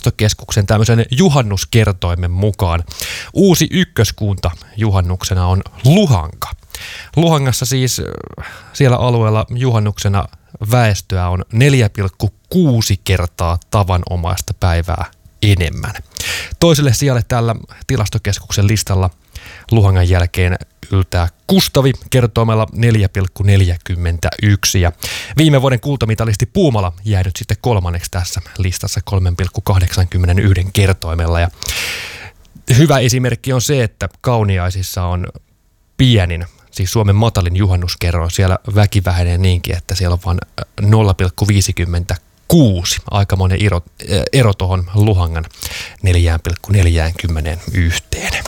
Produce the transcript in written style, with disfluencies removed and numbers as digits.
tilastokeskuksen tämmöisen juhannuskertoimen mukaan uusi ykköskunta juhannuksena on Luhanka. Luhangassa siis siellä alueella juhannuksena väestöä on 4,6 kertaa tavanomaista päivää enemmän. Toiselle sijalle tällä tilastokeskuksen listalla Luhangan jälkeen yltää Kustavi kertoimella 4,41 ja viime vuoden kultamitalisti Puumala jäi nyt sitten kolmanneksi tässä listassa 3,81 kertoimella. Ja hyvä esimerkki on se, että Kauniaisissa on pienin, siis Suomen matalin juhannuskerroin. Siellä väki vähenee niinkin, että siellä on vain 0,56. Aikamoinen ero tuohon Luhangan 4,41.